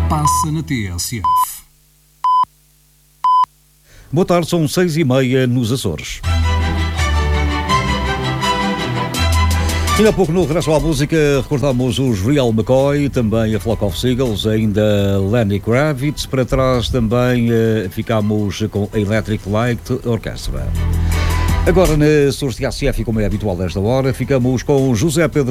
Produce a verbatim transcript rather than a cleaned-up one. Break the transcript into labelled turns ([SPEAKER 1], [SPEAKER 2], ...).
[SPEAKER 1] passa na T S F.
[SPEAKER 2] Boa tarde, são seis e meia nos Açores. Ainda há pouco, no regresso à música, recordamos os Real McCoy, também a Flock of Seagulls, ainda Lenny Kravitz. Para trás também uh, ficamos com a Electric Light Orchestra. Agora, na Açores T S F, como é habitual desta hora, ficamos com José Pedro